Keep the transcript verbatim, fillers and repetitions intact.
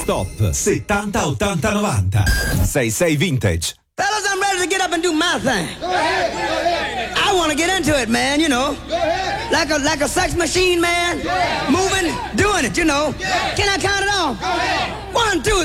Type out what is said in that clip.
Stop settanta ottanta novanta. sei sei Vintage. Fellas, I'm ready to get up and do my thing. Go ahead, go ahead. I want to get into it, man, you know. Go ahead. Like a like a sex machine, man. Moving, doing it, you know. Can I count it off? Go ahead. One, two,